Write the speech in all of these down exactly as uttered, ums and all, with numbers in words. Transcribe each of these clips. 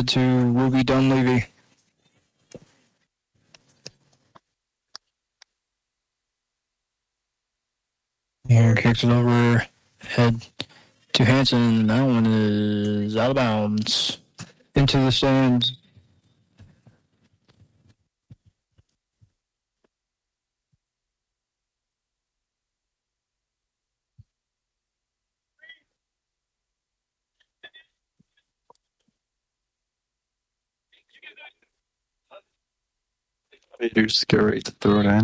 ahead to Ruby Dunleavy. And kicks it over head to Hanson. That one is out of bounds. Into the stands. Raiders get ready to throw it in.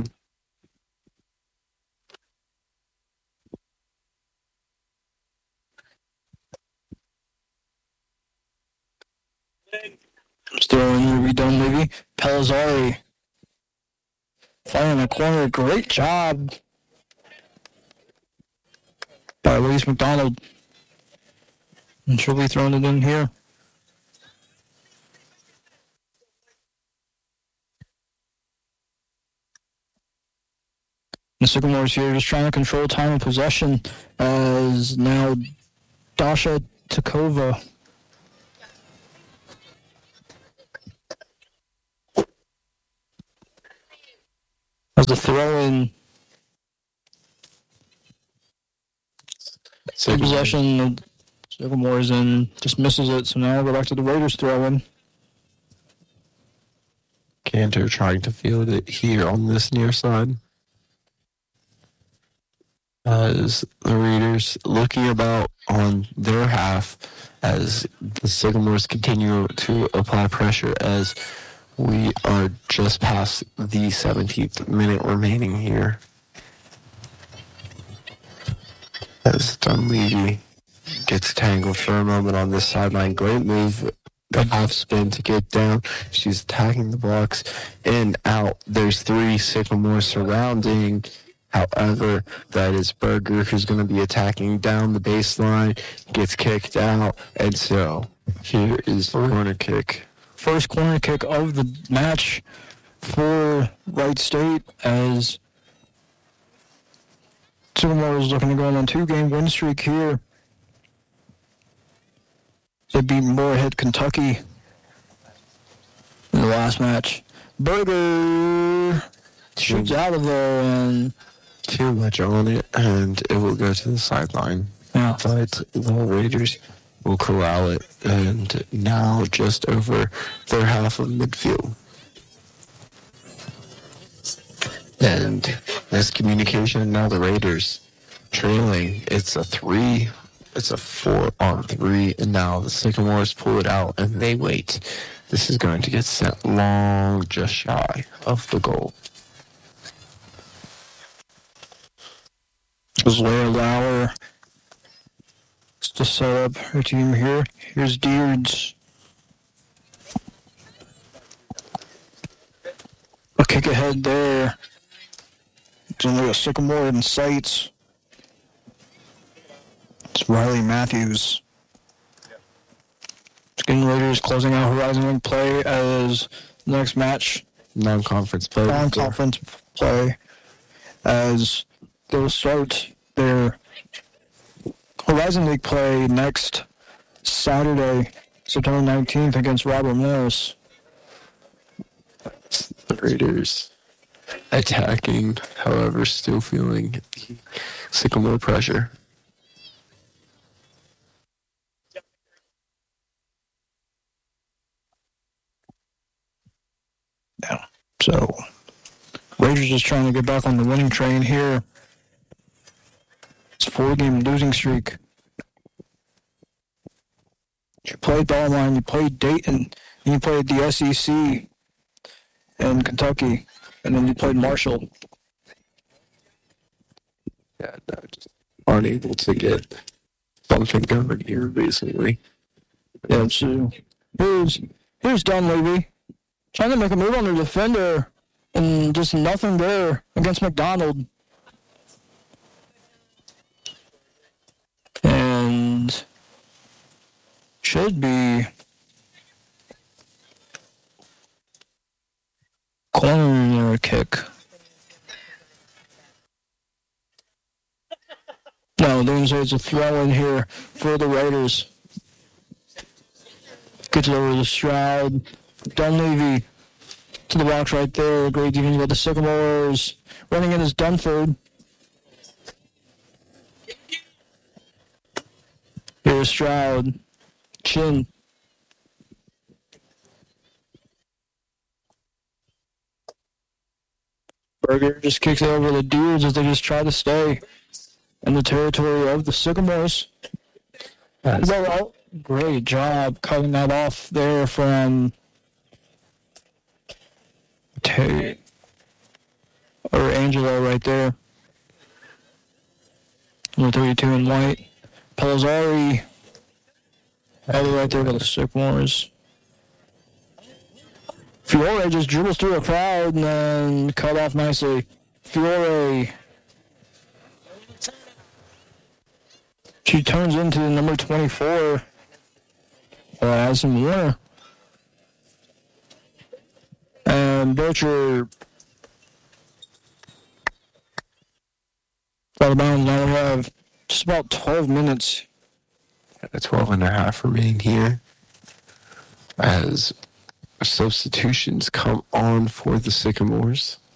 Throwing Ruby Dunleavy. Pellizzari. Flying in the corner. Great job by Louise McDonald. And she'll be throwing it in here. The Sycamores here just trying to control time of possession as now Dasha Takova. As the throw-in. Good possession of Sycamores and just misses it. So now we'll go back to the Raiders throw-in. Cantor trying to field it here on this near side. As the Raiders looking about on their half as the Sycamores continue to apply pressure as we are just past the seventeenth minute remaining here. As Dunleavy gets tangled for a moment on this sideline. Great move. The half spin to get down. She's attacking the box and out. There's three Sycamores surrounding. However, that is Berger who's going to be attacking down the baseline, gets kicked out, and so here is the corner kick. First corner kick of the match for Wright State as Sycamore is looking to go on a two-game win streak here. They beat Moorhead, Kentucky in the last match. Berger shoots out of there and too much on it, and it will go to the sideline. Yeah. But the Raiders will corral it, and now just over their half of midfield. And miscommunication, now the Raiders trailing. It's a three, it's a four on three, and now the Sycamores pull it out, and they wait. This is going to get sent long, just shy of the goal. Zoya Lauer to set up her team here. Here's Deards. A kick ahead there. It's only a Sycamore in sights. It's Riley Matthews. Skin Raiders closing out Horizon League play as the next match. Non-conference play. Non-conference play as they'll start their Horizon League play next Saturday, September nineteenth against Robert Morris. The Raiders attacking, however, still feeling Sycamore pressure. Yeah. So, Raiders just trying to get back on the winning train here. It's a four-game losing streak. You played Bellarmine, you played Dayton, and you played the S E C in Kentucky, and then you played Marshall. Yeah, no, just aren't able to get something going here, basically. Yeah, so here's, here's Dunleavy trying to make a move on the defender, and just nothing there against McDonald. And should be corner kick. No, there's, there's a throw in here for the Raiders. Gets it over to Stroud. Dunleavy to the box right there. Great defense by the Sycamores. Running in is Dunford. Here's Stroud. Chin. Berger just kicks it over the Dudes as they just try to stay in the territory of the Sycamores. Well, great job cutting that off there from Terry or Angelo right there. Number thirty-two in white. Pellizzari headed right there to the Sycamores. Fiore just dribbles through a crowd and then cut off nicely. Fiore. She turns into number twenty-four. Or Addison Warner. And Butcher. Out of bounds. Now we have just about twelve minutes. A twelve and a half remaining here. As substitutions come on for the Sycamores.